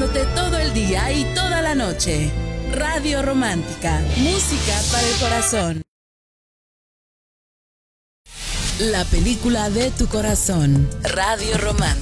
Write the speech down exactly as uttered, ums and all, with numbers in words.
acompañándote todo el día y toda la noche. Radio Romántica, música para el corazón. La película de tu corazón. Radio Romántica.